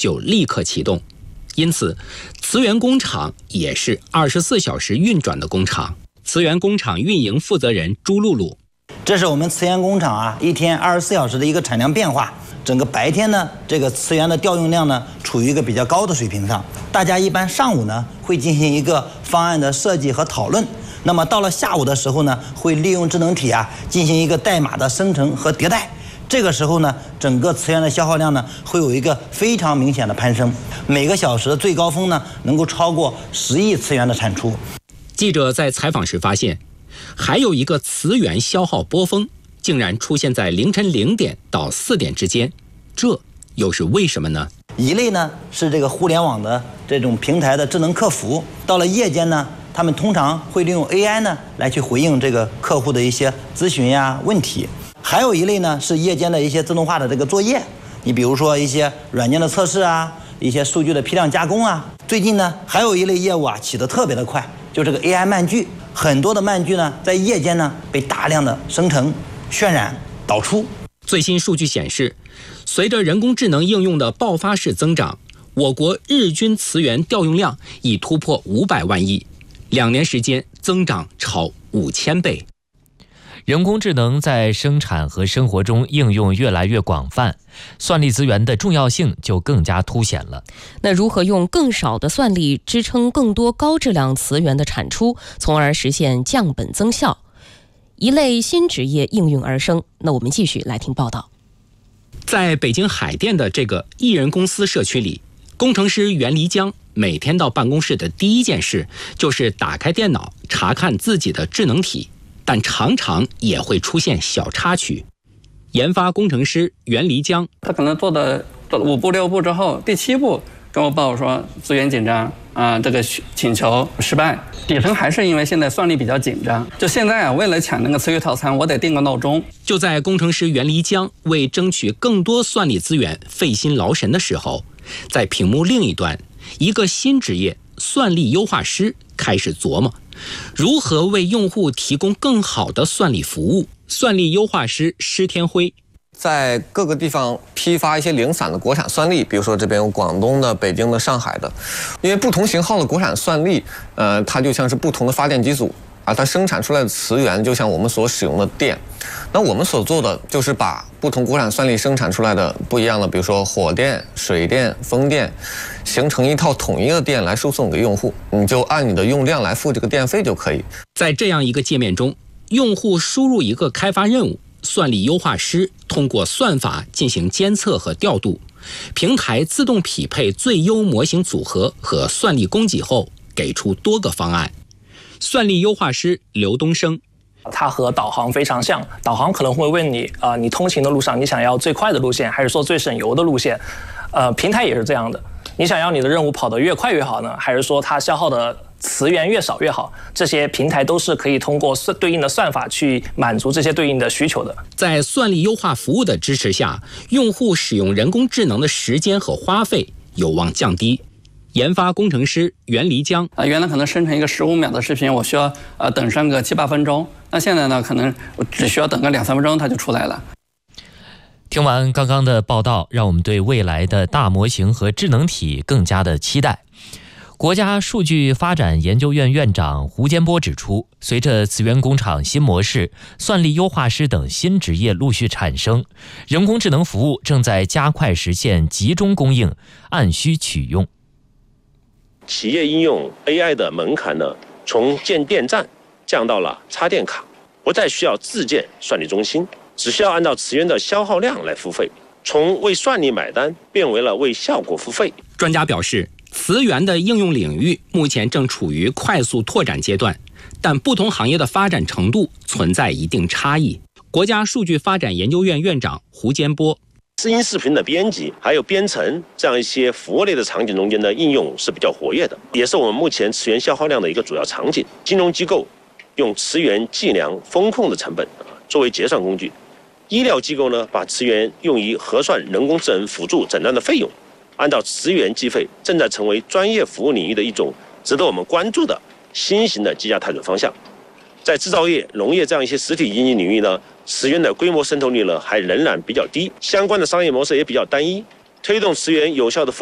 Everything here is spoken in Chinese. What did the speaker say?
就立刻启动。因此，磁源工厂也是24小时运转的工厂。磁源工厂运营负责人朱露露： 这是我们磁源工厂一天24小时的一个产量变化。整个白天呢，这个磁源的调用量呢处于一个比较高的水平上。大家一般上午呢会进行一个方案的设计和讨论，那么到了下午的时候呢，会利用智能体进行一个代码的生成和迭代。这个时候呢，整个磁源的消耗量呢会有一个非常明显的攀升，每个小时的最高峰呢能够超过10亿磁源的产出。 记者在采访时发现，还有一个磁源消耗波峰竟然出现在凌晨0点到4点之间，这又是为什么呢？ 一类呢是这个互联网的这种平台的智能客服，到了夜间呢，他们通常会利用 AI 呢来去回应这个客户的一些咨询问题。还有一类呢是夜间的一些自动化的这个作业，你比如说一些软件的测试一些数据的批量加工最近呢还有一类业务起得特别的快，就这个 AI 漫剧，很多的漫剧呢在夜间呢被大量的生成、渲染、导出。 最新数据显示，随着人工智能应用的爆发式增长，我国日均磁源调用量已突破500万亿，2年时间增长超5000倍。 人工智能在生产和生活中应用越来越广泛，算力资源的重要性就更加凸显了。 那如何用更少的算力支撑更多高质量磁源的产出，从而实现降本增效？一类新职业应运而生。那我们继续来听报道。 在北京海淀的这个艺人公司社区里，工程师袁黎江每天到办公室的第一件事就是打开电脑查看自己的智能体，但常常也会出现小插曲。研发工程师袁黎江， 他可能做了5步6步之后，第7步跟我报说资源紧张这个请求失败。底层还是因为现在算力比较紧张，就现在为了抢那个磁域套餐，我得定个闹钟。 就在工程师袁黎江为争取更多算力资源费心劳神的时候，在屏幕另一端，一个新职业算力优化师开始琢磨如何为用户提供更好的算力服务。算力优化师施天辉在各个地方批发一些零散的国产算力，比如说这边有广东的、北京的、上海的，因为不同型号的国产算力，它就像是不同的发电机组它生产出来的磁源就像我们所使用的电。那我们所做的就是把不同国产算力生产出来的不一样的，比如说火电、水电、风电，形成一套统一的电来输送给用户，你就按你的用量来付这个电费就可以。 在这样一个界面中，用户输入一个开发任务，算力优化师通过算法进行监测和调度，平台自动匹配最优模型组合和算力供给后，给出多个方案。算力优化师刘东升， 它和导航非常像，导航可能会问你你通勤的路上你想要最快的路线，还是说最省油的路线？平台也是这样的，你想要你的任务跑得越快越好呢，还是说它消耗的磁源越少越好？这些平台都是可以通过对应的算法去满足这些对应的需求的。 在算力优化服务的支持下，用户使用人工智能的时间和花费有望降低。研发工程师袁黎江， 原来可能生成一个15秒的视频，我需要等上个7、8分钟，那现在呢，可能我只需要等个2、3分钟它就出来了。 听完刚刚的报道，让我们对未来的大模型和智能体更加的期待。国家数据发展研究院院长胡坚波指出，随着磁源工厂新模式、算力优化师等新职业陆续产生，人工智能服务正在加快实现集中供应、按需取用。 企业应用 AI 的门槛呢，从建电站降到了插电卡，不再需要自建算力中心，只需要按照磁源的消耗量来付费，从为算力买单变为了为效果付费。 专家表示，磁源的应用领域目前正处于快速拓展阶段，但不同行业的发展程度存在一定差异。国家数据发展研究院院长胡坚波， 声音视频的编辑还有编程这样一些服务类的场景中间的应用是比较活跃的，也是我们目前磁源消耗量的一个主要场景。金融机构用磁源计量风控的成本作为结算工具，医疗机构呢把磁源用于核算人工智能辅助诊断的费用。按照磁源计费正在成为专业服务领域的一种值得我们关注的新型的机甲探索方向。在制造业、农业这样一些实体经济领域呢，磁源的规模渗透率呢还仍然比较低，相关的商业模式也比较单一，推动磁源有效的